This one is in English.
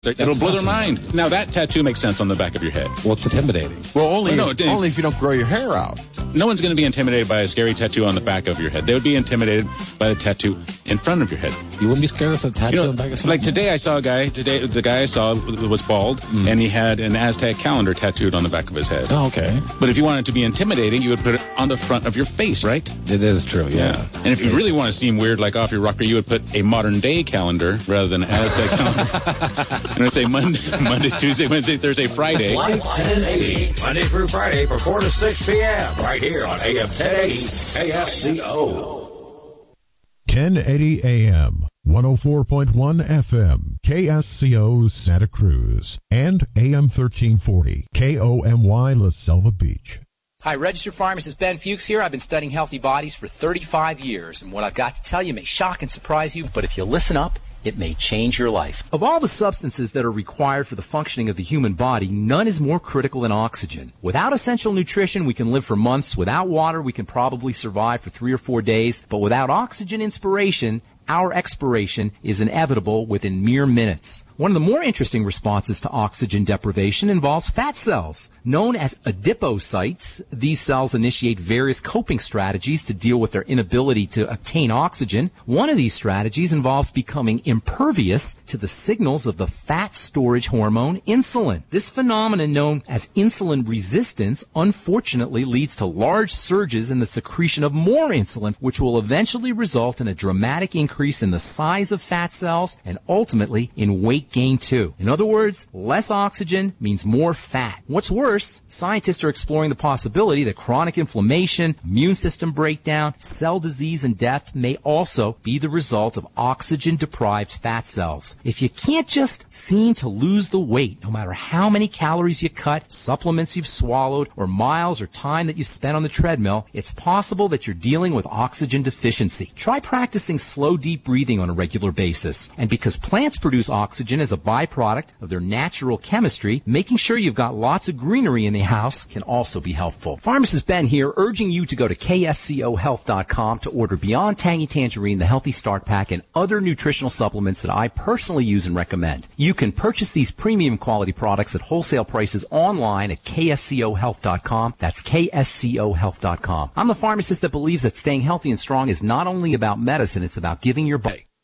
It'll blow their mind. Now, that tattoo makes sense on the back of your head. Well, it's intimidating. Well, only if you don't grow your hair out. No one's going to be intimidated by a scary tattoo on the back of your head. They would be intimidated by the tattoo in front of your head. You wouldn't be scared of a tattoo on the back of something? Like today, I saw a guy. The guy I saw was bald, and he had an Aztec calendar tattooed on the back of his head. Oh, okay. But if you wanted it to be intimidating, you would put it on the front of your face, right? It is true, yeah. And if you really want to seem weird, like off your rocker, you would put a modern-day calendar rather than an Aztec calendar. And it would say Monday, Tuesday, Wednesday, Thursday, Friday. Live 1080, Monday through Friday from 4 to 6 p.m. right here on AM 1080 KSCO. 1080 AM, 104.1 FM, KSCO Santa Cruz, and AM 1340, KOMY La Selva Beach. Hi, registered pharmacist Ben Fuchs here. I've been studying healthy bodies for 35 years, and what I've got to tell you may shock and surprise you, but if you listen up, it may change your life. Of all the substances that are required for the functioning of the human body, none is more critical than oxygen. Without essential nutrition, we can live for months. Without water, we can probably survive for 3 or 4 days. But without oxygen inspiration, our expiration is inevitable within mere minutes. One of the more interesting responses to oxygen deprivation involves fat cells. Known as adipocytes, these cells initiate various coping strategies to deal with their inability to obtain oxygen. One of these strategies involves becoming impervious to the signals of the fat storage hormone insulin. This phenomenon, known as insulin resistance, unfortunately leads to large surges in the secretion of more insulin, which will eventually result in a dramatic increase in the size of fat cells and ultimately in weight gain too. In other words, less oxygen means more fat. What's worse, scientists are exploring the possibility that chronic inflammation, immune system breakdown, cell disease, and death may also be the result of oxygen-deprived fat cells. If you can't just seem to lose the weight, no matter how many calories you cut, supplements you've swallowed, or miles or time that you spent on the treadmill, it's possible that you're dealing with oxygen deficiency. Try practicing slow, deep breathing on a regular basis. And because plants produce oxygen as a byproduct of their natural chemistry, making sure you've got lots of greenery in the house can also be helpful. Pharmacist Ben here, urging you to go to KSCOHealth.com to order Beyond Tangy Tangerine, the Healthy Start Pack, and other nutritional supplements that I personally use and recommend. You can purchase these premium quality products at wholesale prices online at KSCOHealth.com. That's KSCOHealth.com. I'm the pharmacist that believes that staying healthy and strong is not only about medicine, it's about giving your body.